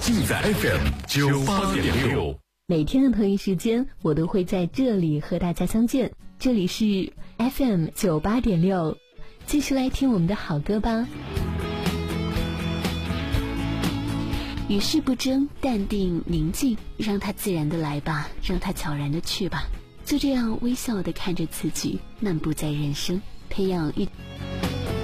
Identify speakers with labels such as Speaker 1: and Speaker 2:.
Speaker 1: 尽在 FM98.6。
Speaker 2: 每天的同一时间，我都会在这里和大家相见。这里是 FM98.6，继续来听我们的好歌吧。与世不争，淡定宁静，让它自然的来吧，让它悄然的去吧。就这样微笑的看着自己漫步在人生，培养一